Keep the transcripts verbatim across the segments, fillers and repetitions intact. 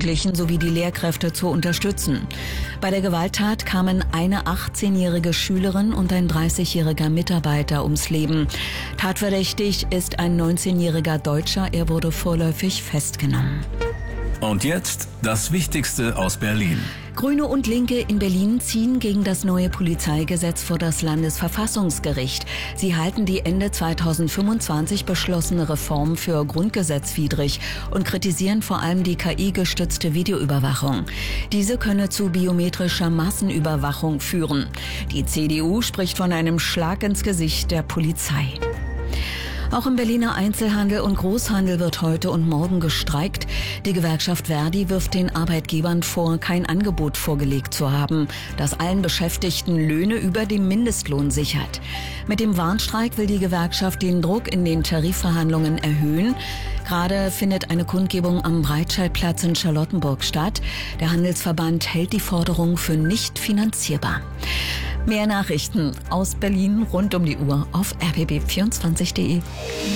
Jugendlichen sowie die Lehrkräfte zu unterstützen. Bei der Gewalttat kamen eine achtzehnjährige Schülerin und ein dreißigjähriger Mitarbeiter ums Leben. Tatverdächtig ist ein neunzehnjähriger Deutscher. Er wurde vorläufig festgenommen. Und jetzt das Wichtigste aus Berlin. Grüne und Linke in Berlin ziehen gegen das neue Polizeigesetz vor das Landesverfassungsgericht. Sie halten die Ende zweitausendfünfundzwanzig beschlossene Reform für grundgesetzwidrig und kritisieren vor allem die K I-gestützte Videoüberwachung. Diese könne zu biometrischer Massenüberwachung führen. Die C D U spricht von einem Schlag ins Gesicht der Polizei. Auch im Berliner Einzelhandel und Großhandel wird heute und morgen gestreikt. Die Gewerkschaft Verdi wirft den Arbeitgebern vor, kein Angebot vorgelegt zu haben, das allen Beschäftigten Löhne über dem Mindestlohn sichert. Mit dem Warnstreik will die Gewerkschaft den Druck in den Tarifverhandlungen erhöhen. Gerade findet eine Kundgebung am Breitscheidplatz in Charlottenburg statt. Der Handelsverband hält die Forderung für nicht finanzierbar. Mehr Nachrichten aus Berlin rund um die Uhr auf r b b vierundzwanzig punkt de.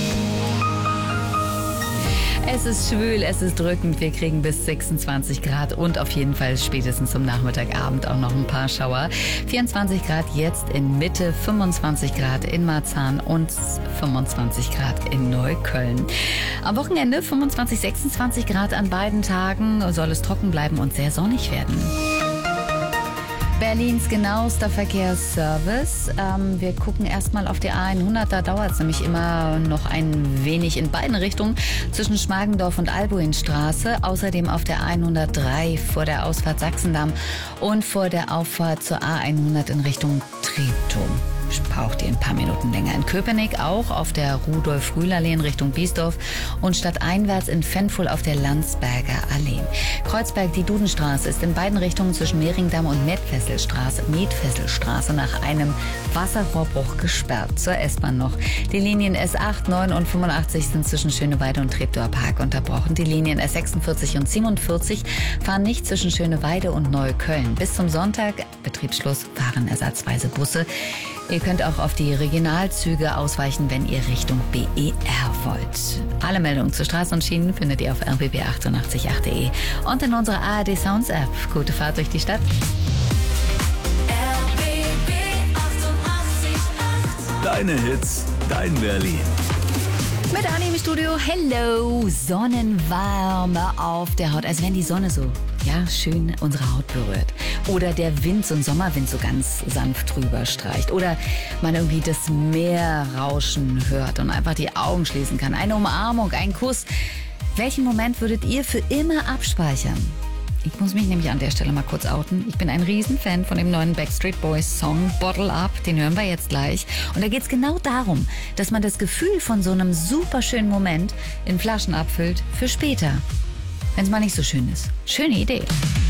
Es ist schwül, es ist drückend. Wir kriegen bis sechsundzwanzig Grad und auf jeden Fall spätestens zum Nachmittagabend auch noch ein paar Schauer. vierundzwanzig Grad jetzt in Mitte, fünfundzwanzig Grad in Marzahn und fünfundzwanzig Grad in Neukölln. Am Wochenende fünfundzwanzig, sechsundzwanzig Grad an beiden Tagen, soll es trocken bleiben und sehr sonnig werden. Berlins genauester Verkehrsservice. Ähm, wir gucken erstmal auf die A hundert. Da dauert es nämlich immer noch ein wenig in beiden Richtungen zwischen Schmargendorf und Albuinstraße. Außerdem auf der A hundertdrei vor der Ausfahrt Sachsendamm und vor der Auffahrt zur A hundert in Richtung Treptow. Braucht ihr ein paar Minuten länger. In Köpenick auch auf der Rudolf-Rühl-Allee in Richtung Biesdorf und stadteinwärts in Fenful auf der Landsberger Allee. Kreuzberg, die Dudenstraße ist in beiden Richtungen zwischen Mehringdamm und Medfesselstraße, Medfesselstraße nach einem Wasserrohrbruch gesperrt. Zur S-Bahn noch. Die Linien S acht, neun und fünfundachtzig sind zwischen Schöneweide und Treptower Park unterbrochen. Die Linien S sechsundvierzig und siebenundvierzig fahren nicht zwischen Schöneweide und Neukölln. Bis zum Sonntag, Betriebsschluss, fahren ersatzweise Busse. Ihr könnt auch auf die Regionalzüge ausweichen, wenn ihr Richtung B E R wollt. Alle Meldungen zu Straßen und Schienen findet ihr auf r b b achtundachtzig punkt acht punkt de und in unserer A R D Sounds App. Gute Fahrt durch die Stadt. R B B achtundachtzig Komma acht. Deine Hits, dein Berlin. Mit Anni im Studio. Hello. Sonnenwärme auf der Haut. Als wenn die Sonne so, ja, schön unsere Haut berührt. Oder der Wind, so ein Sommerwind so ganz sanft drüber streicht. Oder man irgendwie das Meer rauschen hört und einfach die Augen schließen kann. Eine Umarmung, ein Kuss. Welchen Moment würdet ihr für immer abspeichern? Ich muss mich nämlich an der Stelle mal kurz outen. Ich bin ein Riesenfan von dem neuen Backstreet Boys Song Bottle Up. Den hören wir jetzt gleich. Und da geht es genau darum, dass man das Gefühl von so einem super schönen Moment in Flaschen abfüllt für später. Wenn es mal nicht so schön ist. Schöne Idee.